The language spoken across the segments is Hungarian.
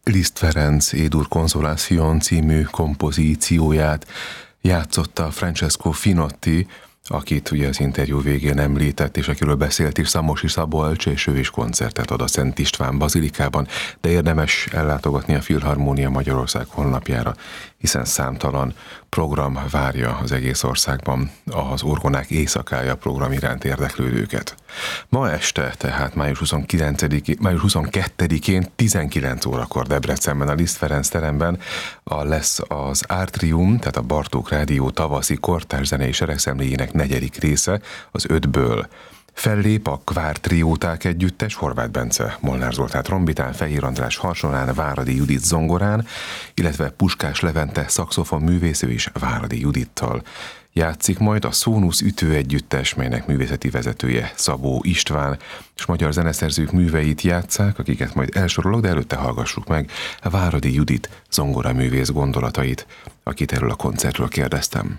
Liszt Ferenc E-dur Consolation című kompozícióját játszotta Francesco Finotti, akit ugye az interjú végén említett, és akiről beszélt is Szamosi Szabolcs, és ő is koncertet ad a Szent István bazilikában, de érdemes ellátogatni a Filharmónia Magyarország honlapjára, hiszen számtalan program várja az egész országban az Orgonák éjszakája program iránt érdeklődőket. Ma este, tehát május 22-én 19 órakor Debrecenben a Liszt Ferenc teremben lesz az Artrium, tehát a Bartók Rádió tavaszi kortárs zenei seregszemléjének 4. része, az 5-ből. Fellép a Kvártrióták együttes, Horváth Bence Molnár Zoltán trombitán, Fehér András harsonán, Váradi Judit zongorán, illetve Puskás Levente szaxofon művésző is Váradi Judittal. Játszik majd a Szónusz ütő együttes, melynek művészeti vezetője Szabó István, és magyar zeneszerzők műveit játsszák, akiket majd elsorolok, de előtte hallgassuk meg Váradi Judit zongoraművész gondolatait, akit erről a koncertről kérdeztem.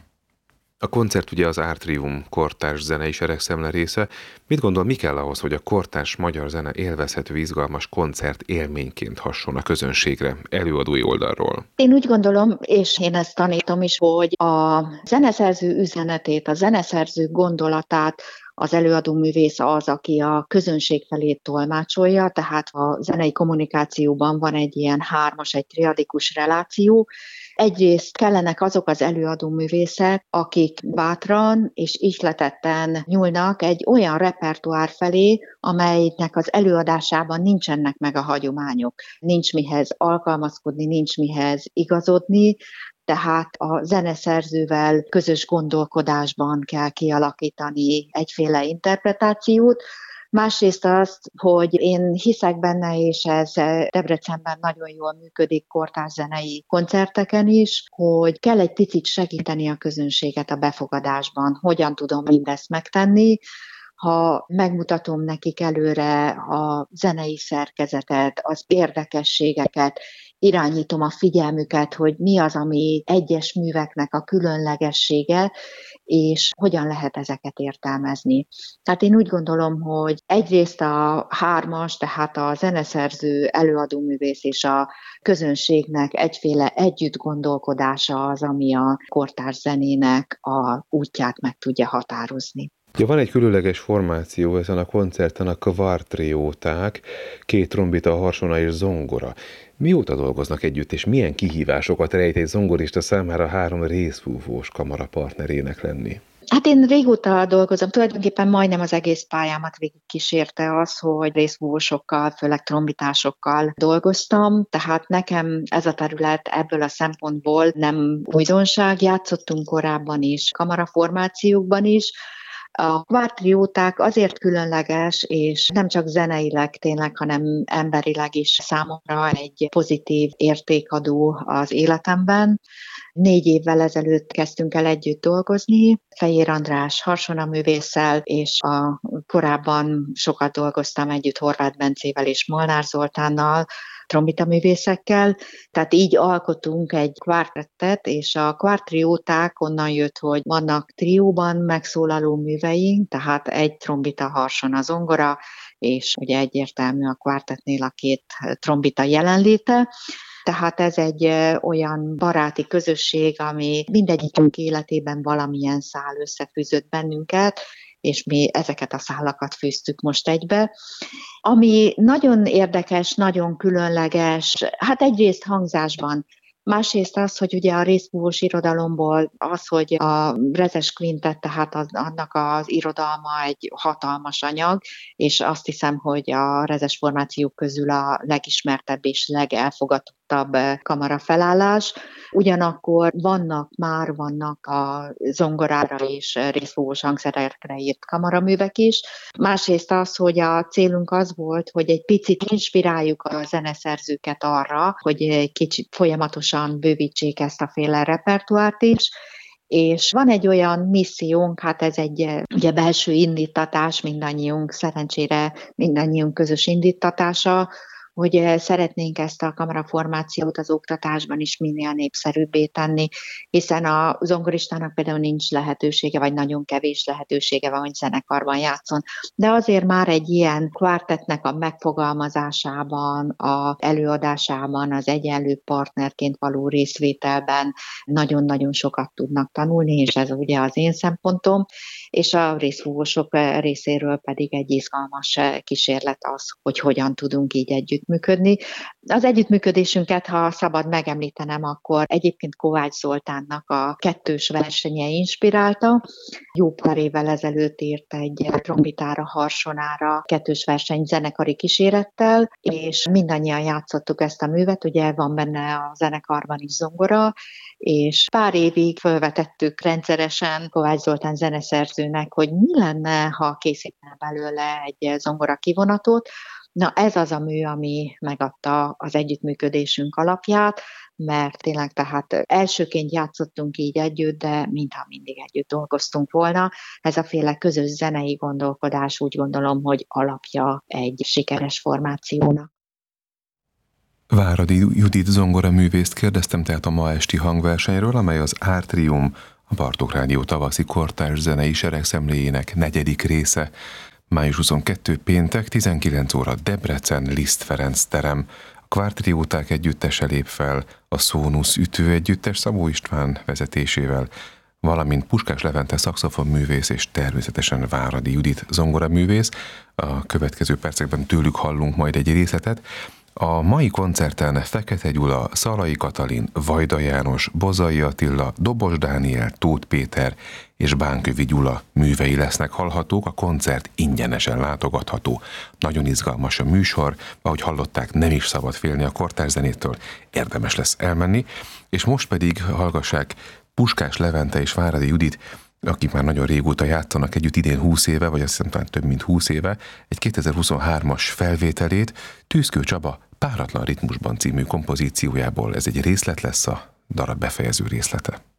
A koncert ugye az Artrium kortárs zenei seregszemle része. Mit gondol, mi kell ahhoz, hogy a kortárs magyar zene élvezhető, izgalmas koncert élményként hasson a közönségre előadói oldalról? Én úgy gondolom, és én ezt tanítom is, hogy a zeneszerző üzenetét, a zeneszerző gondolatát az előadó művész az, aki a közönség felé tolmácsolja, tehát a zenei kommunikációban van egy ilyen hármas, egy triadikus reláció. Egyrészt kellenek azok az előadó művészek, akik bátran és ihletetten nyúlnak egy olyan repertoár felé, amelynek az előadásában nincsenek meg a hagyományok. Nincs mihez alkalmazkodni, nincs mihez igazodni, tehát a zeneszerzővel közös gondolkodásban kell kialakítani egyféle interpretációt. Másrészt azt, hogy én hiszek benne, és ez Debrecenben nagyon jól működik kortárs zenei koncerteken is, hogy kell egy picit segíteni a közönséget a befogadásban. Hogyan tudom mindezt megtenni? Ha megmutatom nekik előre a zenei szerkezetet, az érdekességeket, irányítom a figyelmüket, hogy mi az, ami egyes műveknek a különlegessége, és hogyan lehet ezeket értelmezni. Tehát én úgy gondolom, hogy egyrészt a hármas, tehát a zeneszerző, előadóművész és a közönségnek egyféle együttgondolkodása az, ami a kortárs zenének a útját meg tudja határozni. Ja, van egy különleges formáció ezen a koncerten, a Kvártrióták, 2 trombita, harsona és zongora. Mióta dolgoznak együtt, és milyen kihívásokat rejt egy zongorista számára 3 részfúvós kamara partnerének lenni? Hát én régóta dolgozom, tulajdonképpen majdnem az egész pályámat végig kísérte az, hogy részfúvósokkal, főleg trombitásokkal dolgoztam, tehát nekem ez a terület ebből a szempontból nem újdonság, játszottunk korábban is, kamaraformációkban is. A kvártrióták azért különleges, és nem csak zeneileg tényleg, hanem emberileg is számomra egy pozitív értékadó az életemben. 4 évvel ezelőtt kezdtünk el együtt dolgozni, Fehér András harsonaművésszel, és korábban sokat dolgoztam együtt Horváth Bencével és Molnár Zoltánnal, trombitaművészekkel, tehát így alkotunk egy kvártettet, és a kvártrióták onnan jött, hogy vannak trióban megszólaló műveink, tehát egy trombita, harsona, zongora, és ugye egyértelmű a kvártetnél a 2 trombita jelenléte. Tehát ez egy olyan baráti közösség, ami mindegyikünk életében valamilyen szál összefűzött bennünket, és mi ezeket a szálakat fűztük most egybe. Ami nagyon érdekes, nagyon különleges, hát egyrészt hangzásban, másrészt az, hogy ugye a részfúvós irodalomból az, hogy a Rezes Quintet, tehát annak az irodalma egy hatalmas anyag, és azt hiszem, hogy a rezes formációk közül a legismertebb és legelfogadottabb kamarafelállás. Ugyanakkor vannak a zongorára és részfúvós hangszerekre írt kamaraművek is. Másrészt az, hogy a célunk az volt, hogy egy picit inspiráljuk a zeneszerzőket arra, hogy egy kicsit folyamatosan bővítsék ezt a féle repertoárt is, és van egy olyan missziónk, hát ez egy ugye belső indítatás, szerencsére mindannyiunk közös indítatása, hogy szeretnénk ezt a kamaraformációt az oktatásban is minél népszerűbbé tenni, hiszen a zongoristának például nincs lehetősége, vagy nagyon kevés lehetősége van, hogy zenekarban játszon. De azért már egy ilyen kvártettnek a megfogalmazásában, a előadásában, az egyenlő partnerként való részvételben nagyon-nagyon sokat tudnak tanulni, és ez ugye az én szempontom, és a részfúvósok részéről pedig egy izgalmas kísérlet az, hogy hogyan tudunk így együttműködni. Az együttműködésünket, ha szabad megemlítenem, akkor egyébként Kovács Zoltánnak a kettős versenye inspirálta. Jó pár évvel ezelőtt írt egy trombitára, harsonára kettős verseny zenekari kísérettel, és mindannyian játszottuk ezt a művet, ugye van benne a zenekarban is zongora, és pár évig felvetettük rendszeresen Kovács Zoltán zeneszerzőnek, hogy mi lenne, ha készítene belőle egy zongora kivonatot. Na ez az a mű, ami megadta az együttműködésünk alapját, mert tényleg tehát elsőként játszottunk így együtt, de mintha mindig együtt dolgoztunk volna. Ez a féle közös zenei gondolkodás úgy gondolom, hogy alapja egy sikeres formációnak. Váradi Judit zongoraművészt kérdeztem tehát a ma esti hangversenyről, amely az Artrium, a Bartók Rádió tavaszi kortárs zenei seregszemléjének 4. része. Május 22. péntek, 19 óra Debrecen, Liszt Ferenc terem. A Kvártrióták együttese lép fel, a Szónusz ütőegyüttes Szabó István vezetésével, valamint Puskás Levente szaxofonművész és természetesen Váradi Judit zongoraművész. A következő percekben tőlük hallunk majd egy részletet. A mai koncerten Fekete Gyula, Szalai Katalin, Vajda János, Bozai Attila, Dobos Dániel, Tóth Péter és Bánkövi Gyula művei lesznek hallhatók, a koncert ingyenesen látogatható. Nagyon izgalmas a műsor, ahogy hallották, nem is szabad félni a kortárs zenétől, érdemes lesz elmenni, és most pedig hallgassák Puskás Levente és Váradi Judit, akik már nagyon régóta játszanak együtt, idén 20 éve, vagy azt hiszem talán több mint 20 éve, egy 2023-as felvételét, Tűzkő Csaba Páratlan ritmusban című kompozíciójából. Ez egy részlet lesz, a darab befejező részlete.